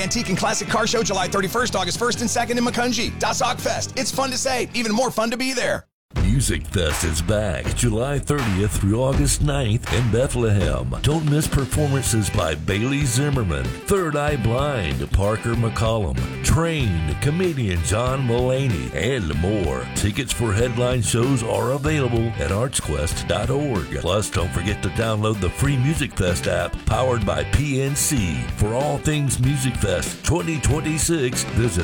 Antique and Classic Car Show July 31st, August 1st and 2nd in Macungie. Das Fest. It's fun to say, even more fun to be there. Music Fest is back July 30th through August 9th in Bethlehem. Don't miss performances by Bailey Zimmerman, Third Eye Blind, Parker McCollum, Train, comedian John Mulaney, and more. Tickets for headline shows are available at artsquest.org. Plus, don't forget to download the free Music Fest app powered by PNC. For all things Music Fest 2026, visit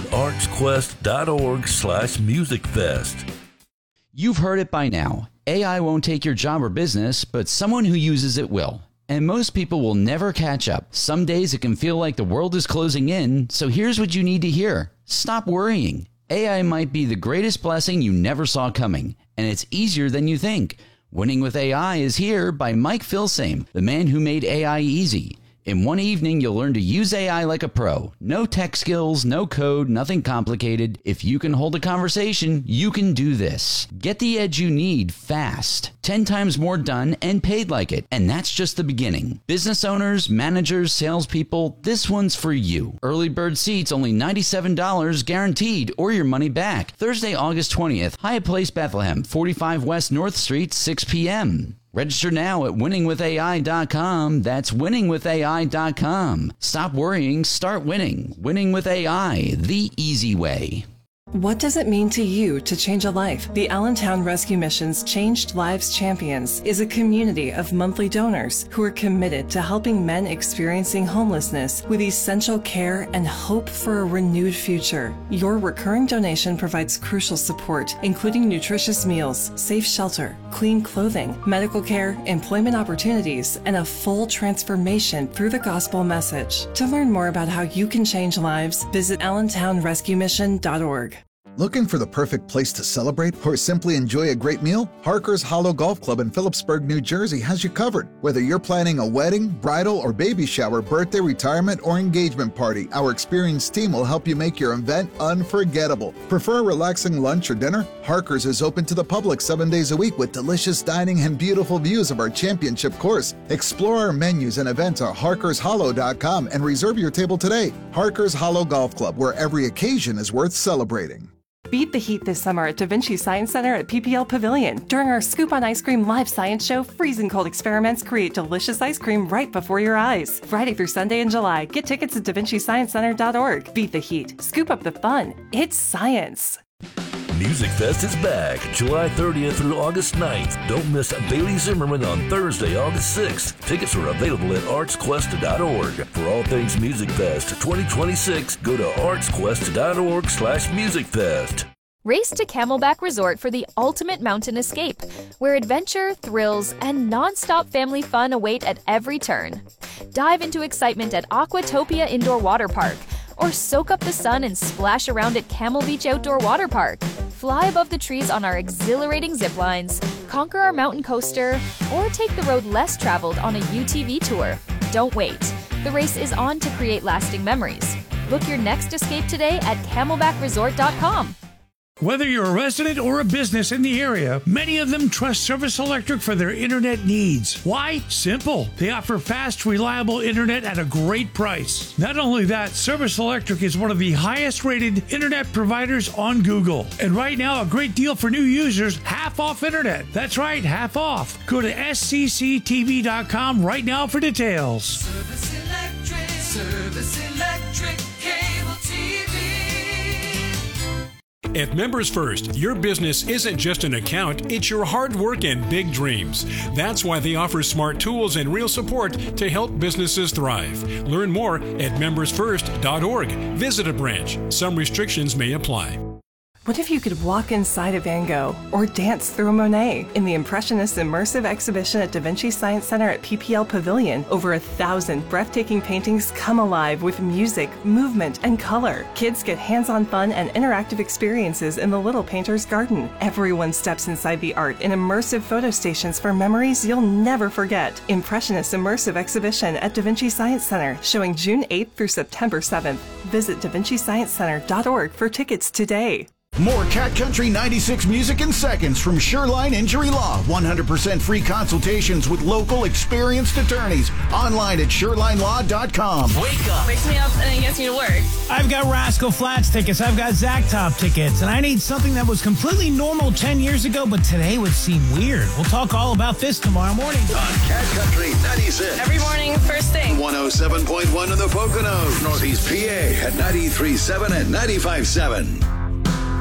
artsquest.org/musicfest. You've heard it by now. AI won't take your job or business, but someone who uses it will. And most people will never catch up. Some days it can feel like the world is closing in, so here's what you need to hear. Stop worrying. AI might be the greatest blessing you never saw coming, and it's easier than you think. Winning with AI is here by Mike Filsame, the man who made AI easy. In one evening, you'll learn to use AI like a pro. No tech skills, no code, nothing complicated. If you can hold a conversation, you can do this. Get the edge you need fast. 10 times more done and paid like it. And that's just the beginning. Business owners, managers, salespeople, this one's for you. Early bird seats only $97 guaranteed or your money back. Thursday, August 20th, Hyatt Place, Bethlehem, 45 West North Street, 6 p.m. Register now at winningwithai.com. That's winningwithai.com. Stop worrying, start winning. Winning with AI, the easy way. What does it mean to you to change a life? The Allentown Rescue Mission's Changed Lives Champions is a community of monthly donors who are committed to helping men experiencing homelessness with essential care and hope for a renewed future. Your recurring donation provides crucial support, including nutritious meals, safe shelter, clean clothing, medical care, employment opportunities, and a full transformation through the gospel message. To learn more about how you can change lives, visit allentownrescuemission.org. Looking for the perfect place to celebrate or simply enjoy a great meal? Harker's Hollow Golf Club in Phillipsburg, New Jersey has you covered. Whether you're planning a wedding, bridal, or baby shower, birthday, retirement, or engagement party, our experienced team will help you make your event unforgettable. Prefer a relaxing lunch or dinner? Harker's is open to the public 7 days a week with delicious dining and beautiful views of our championship course. Explore our menus and events at harkershollow.com and reserve your table today. Harker's Hollow Golf Club, where every occasion is worth celebrating. Beat the heat this summer at Da Vinci Science Center at PPL Pavilion. During our Scoop on Ice Cream live science show, freezing cold experiments create delicious ice cream right before your eyes. Friday through Sunday in July. Get tickets at davincisciencecenter.org. Beat the heat. Scoop up the fun. It's science. Music Fest is back July 30th through August 9th. Don't miss Bailey Zimmerman on Thursday, August 6th. Tickets are available at artsquest.org. For all things Music Fest 2026, go to artsquest.org/musicfest. Race to Camelback Resort for the ultimate mountain escape, where adventure, thrills, and non-stop family fun await at every turn. Dive into excitement at Aquatopia Indoor Water Park, or soak up the sun and splash around at Camel Beach Outdoor Water Park. Fly above the trees on our exhilarating zip lines, conquer our mountain coaster, or take the road less traveled on a UTV tour. Don't wait. The race is on to create lasting memories. Book your next escape today at camelbackresort.com. Whether you're a resident or a business in the area, many of them trust Service Electric for their internet needs. Why? Simple. They offer fast, reliable internet at a great price. Not only that, Service Electric is one of the highest rated internet providers on Google. And right now, a great deal for new users, half off internet. That's right, half off. Go to scctv.com right now for details. Service Electric, Service Electric, cable TV. At Members First, your business isn't just an account, it's your hard work and big dreams. That's why they offer smart tools and real support to help businesses thrive. Learn more at membersfirst.org. Visit a branch. Some restrictions may apply. What if you could walk inside a Van Gogh or dance through a Monet? In the Impressionist Immersive Exhibition at Da Vinci Science Center at PPL Pavilion, over 1,000 breathtaking paintings come alive with music, movement, and color. Kids get hands-on fun and interactive experiences in the Little Painter's Garden. Everyone steps inside the art in immersive photo stations for memories you'll never forget. Impressionist Immersive Exhibition at Da Vinci Science Center, showing June 8th through September 7th. Visit davincisciencecenter.org for tickets today. More Cat Country 96 music in seconds from Shoreline Injury Law. 100% free consultations with local experienced attorneys. Online at ShorelineLaw.com. Wake up. Wakes me up and then gets me to work. I've got Rascal Flats tickets. I've got Zack Top tickets. And I need something that was completely normal 10 years ago, but today would seem weird. We'll talk all about this tomorrow morning. On Cat Country 96. Every morning, first thing. 107.1 in the Poconos. Northeast PA at 93.7 and 95.7.